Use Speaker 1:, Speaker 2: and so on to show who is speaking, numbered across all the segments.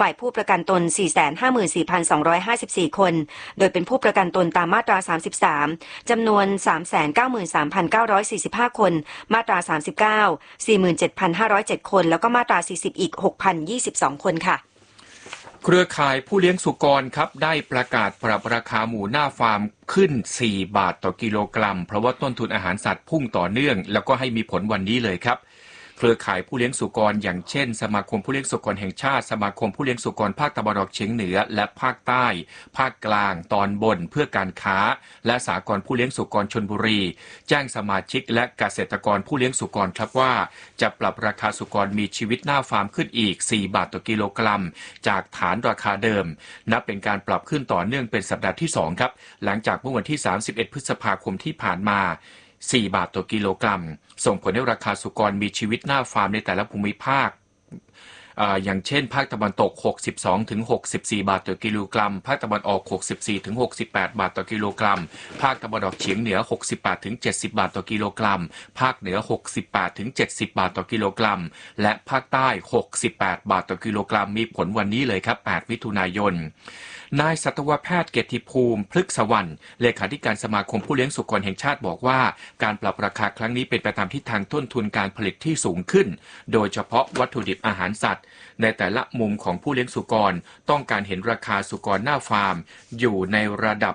Speaker 1: ฝ่ายผู้ประกันตน 454,254 คนโดยเป็นผู้ประกันตนตามมาตรา33จำนวน 393,945 คนมาตรา39 47,507 คนแล้วก็มาตรา40อีก 6,022 คนค่ะ
Speaker 2: เครือข่ายผู้เลี้ยงสุกรครับได้ประกาศปรับราคาหมูหน้าฟาร์มขึ้น4 บาทต่อกิโลกรัมเพราะว่าต้นทุนอาหารสัตว์พุ่งต่อเนื่องแล้วก็ให้มีผลวันนี้เลยครับเครือข่ายผู้เลี้ยงสุกรอย่างเช่นสมาคมผู้เลี้ยงสุกรแห่งชาติสมาคมผู้เลี้ยงสุกรภาคตะวันออกเฉียงเหนือและภาคใต้ภาคกลางตอนบนเพื่อการค้าและสหกรณ์ผู้เลี้ยงสุกรชลบุรีแจ้งสมาชิกและเกษตรกรผู้เลี้ยงสุกรครับว่าจะปรับราคาสุกรมีชีวิตหน้าฟาร์มขึ้นอีก4 บาทต่อกิโลกรัมจากฐานราคาเดิมนับเป็นการปรับขึ้นต่อเนื่องเป็นสัปดาห์ที่2ครับหลังจากเมื่อวันที่31 พฤษภาคมที่ผ่านมา4 บาทต่อกิโลกรัมส่งผลให้ราคาสุกรมีชีวิตหน้าฟาร์มในแต่ละภูมิภาคอย่างเช่นภาคตะวันตก 62-64 บาทต่อกิโลกรัมภาคตะวันออก 64-68 บาทต่อกิโลกรัมภาคตะวันออกเฉียงเหนือ 68-70 บาทต่อกิโลกรัมภาคเหนือ 68-70 บาทต่อกิโลกรัมและภาคใต้ 68 บาทต่อกิโลกรัมมีผลวันนี้เลยครับ 8 มิถุนายนนายสัตวแพทย์เกียรติภูมิพฤกษวรรณเลขาธิการสมาคมผู้เลี้ยงสุกรแห่งชาติบอกว่าการปรับราคาครั้งนี้เป็นไปตามทิศทางต้นทุนการผลิตที่สูงขึ้นโดยเฉพาะวัตถุดิบอาหารสัตว์ในแต่ละมุมของผู้เลี้ยงสุกรต้องการเห็นราคาสุกรหน้าฟาร์มอยู่ในระดับ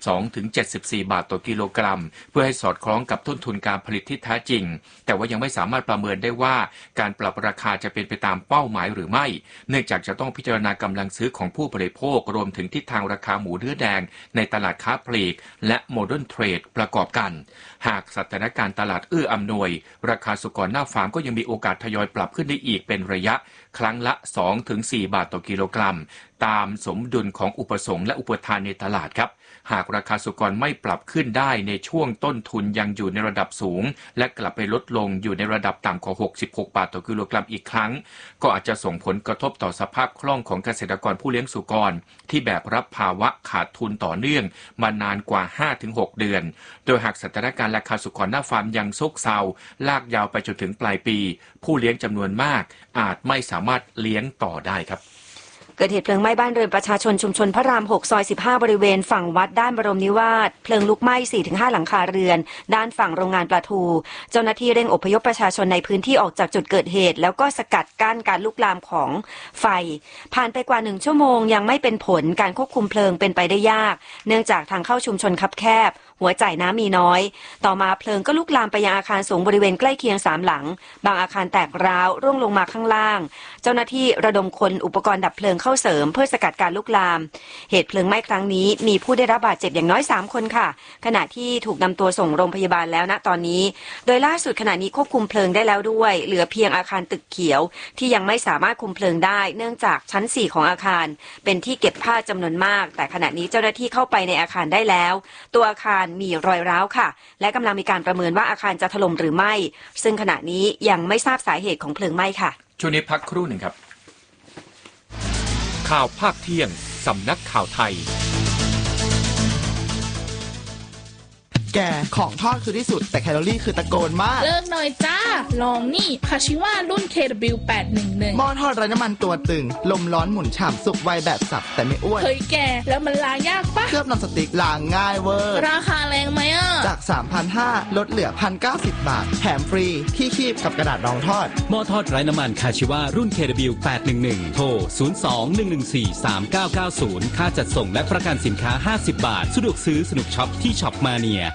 Speaker 2: 72-74 บาทต่อกิโลกรัมเพื่อให้สอดคล้องกับต้นทุนการผลิตที่แท้จริงแต่ว่ายังไม่สามารถประเมินได้ว่าการปรับราคาจะเป็นไปตามเป้าหมายหรือไม่เนื่องจากจะต้องพิจารณากำลังซื้อของผู้บริโภครวมถึงทิศทางราคาหมูเนื้อแดงในตลาดค้าปลีกและโมเดิร์นเทรดประกอบกันหากสถานการณ์ตลาดเอื้ออำนวยราคาสุกรหน้าฟาร์มก็ยังมีโอกาสทยอยปรับขึ้นได้อีกเป็นระยะครั้งละ 2-4 บาทต่อกิโลกรัมตามสมดุลของอุปสงค์และอุปทานในตลาดครับหากราคาสุกรไม่ปรับขึ้นได้ในช่วงต้นทุนยังอยู่ในระดับสูงและกลับไปลดลงอยู่ในระดับต่ำกว่า66 บาทต่อกิโลกรัมอีกครั้งก็อาจจะส่งผลกระทบต่อสภาพคล่องของเกษตรกรผู้เลี้ยงสุกรที่แบกรับภาวะขาดทุนต่อเนื่องมานานกว่า 5-6 เดือนโดยหากสถานการณ์ราคาสุกรหน้าฟาร์มยังซบเซาลากยาวไปจนถึงปลายปีผู้เลี้ยงจำนวนมากอาจไม่สามารถเลี้ยงต่อได้ครับ
Speaker 1: เกิดเหตุเพลิงไหม้บ้านเรือนประชาชนชุมชนพระราม 6 ซอย 15 บริเวณฝั่งวัดด้านบรมนิวาสเพลิงลุกไหม้ 4-5 หลังคาเรือนด้านฝั่งโรงงานปลาทูเจ้าหน้าที่เร่งอพยพประชาชนในพื้นที่ออกจากจุดเกิดเหตุแล้วก็สกัดกั้นการลุกลามของไฟผ่านไปกว่า1ชั่วโมงยังไม่เป็นผลการควบคุมเพลิงเป็นไปได้ยากเนื่องจากทางเข้าชุมชนคับแคบหัวจ่ายน้ำมีน้อยต่อมาเพลิงก็ลุกลามไปยังอาคารสูงบริเวณใกล้เคียง3หลังบางอาคารแตกร้าวร่วงลงมาข้างล่างเจ้าหน้าที่ระดมคนอุปกรณ์ดับเพลิงเข้าเสริมเพื่อสกัดการลุกลามเหตุเพลิงไหม้ครั้งนี้มีผู้ได้รับบาดเจ็บอย่างน้อย3คนค่ะขณะที่ถูกนำตัวส่งโรงพยาบาลแล้วณตอนนี้โดยล่าสุดขณะนี้ควบคุมเพลิงได้แล้วด้วยเหลือเพียงอาคารตึกเขียวที่ยังไม่สามารถคุมเพลิงได้เนื่องจากชั้น4ของอาคารเป็นที่เก็บผ้าจำนวนมากแต่ขณะนี้เจ้าหน้าที่เข้าไปในอาคารได้แล้วตัวอาคารมีรอยร้าวค่ะและกำลังมีการประเมินว่าอาคารจะถล่มหรือไม่ซึ่งขณะนี้ยังไม่ทราบสาเหตุของเพลิงไหม้ค่ะ
Speaker 2: ช่วงนี้พักครู่หนึ่งครับข่าวภาคเที่ยงสำนักข่าวไทย
Speaker 3: แกของทอดคือที่สุดแต่แคลอรี่คือตะโกนมาก
Speaker 4: เลิกหน่อยจ้าลองนี่คาชิวารุ่น KW811
Speaker 3: หม้อทอดไร้น้ำมันตัวตึงลมร้อนหมุนฉ่ำสุกไวแบบสับแต่ไม่อ้วน
Speaker 4: เฮ้ยแกแล้วมันล้างยากปะ
Speaker 3: เคลือบนำสติ๊กล้างง่ายเวอร์
Speaker 4: ราคาแรงไหมอ่ะ
Speaker 3: จาก 3,500 ลดเหลือ 1,090 บาทแถมฟรีที่คีบกับกระดาษรองทอด
Speaker 5: หม้อทอดไร้น้ำมันคาชิวารุ่น KW811 โทร 02-114-3990 ค่าจัดส่งและประกันสินค้า50 บาทสะดวกซื้อสนุกช็อปที่ช็อปมาเนีย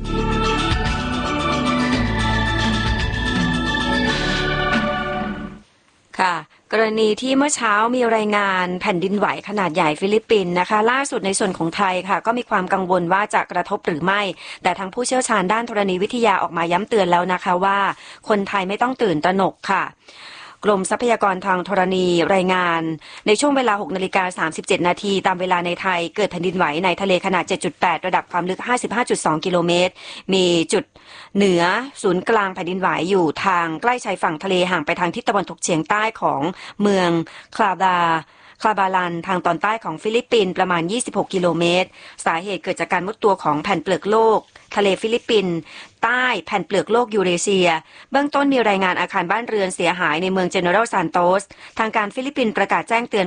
Speaker 1: ค่ะกรณีที่เมื่อเช้ามีรายงานแผ่นดินไหวขนาดใหญ่ฟิลิปปินส์นะคะล่าสุดในส่วนของไทยค่ะก็มีความกังวลว่าจะกระทบหรือไม่แต่ทางผู้เชี่ยวชาญด้านธรณีวิทยาออกมาย้ำเตือนแล้วนะคะว่าคนไทยไม่ต้องตื่นตระหนกค่ะกรมทรัพยากรทางธรณีรายงานในช่วงเวลา 6:37 นาทีตามเวลาในไทยเกิดแผ่นดินไหวในทะเลขนาด 7.8 ระดับความลึก 55.2 กิโลเมตรมีจุดเหนือศูนย์กลางแผ่นดินไหวอยู่ทางใกล้ชายฝั่งทะเลห่างไปทางทิศตะวันตกเฉียงใต้ของเมืองคลาบาลันทางตอนใต้ของฟิลิปปินส์ประมาณ26กิโลเมตรสาเหตุเกิดจากการมุดตัวของแผ่นเปลือกโลกทะเลฟิลิปปินส์ใต้แผ่นเปลือกโลกยูเรเซียเบื้องต้นมีรายงานอาคารบ้านเรือนเสียหายในเมืองเจเนอรัลซานโตสทางการฟิลิปปินส์ประกาศแจ้งเตือน